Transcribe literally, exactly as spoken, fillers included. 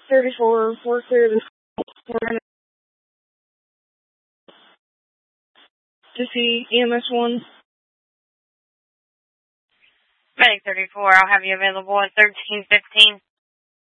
thirty-four, four clear the to see E M S one. Medic thirty-four, I'll have you available at thirteen fifteen.